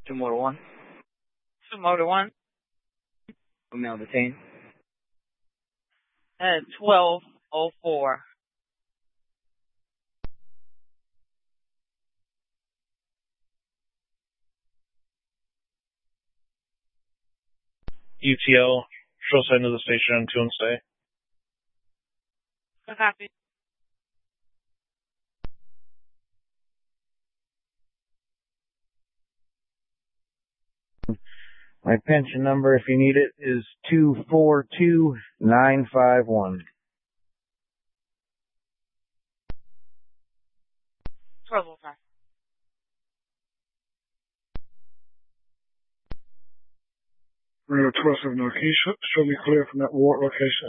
2 Motor 1. 2 Motor 1. Male detained. At 12:04. UTL, show sign to the station, 2 and stay. Copy. My pension number, if you need it, is 242951. 12:05. Radar 1279, can you show me clear from that ward location?